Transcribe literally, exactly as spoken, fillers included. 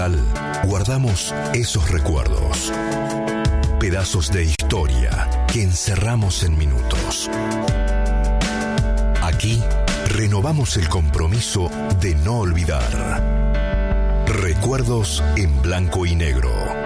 guardamos esos recuerdos, pedazos de historia que encerramos en minutos. Aquí renovamos el compromiso de no olvidar. Recuerdos en blanco y negro.